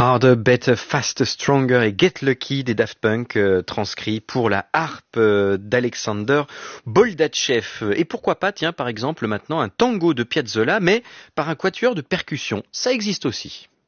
Harder, Better, Faster, Stronger et Get Lucky des Daft Punk transcrits pour la harpe d'Alexander Boldachev. Et pourquoi pas, tiens, par exemple, maintenant un tango de Piazzolla, mais par un quatuor de percussion. Ça existe aussi.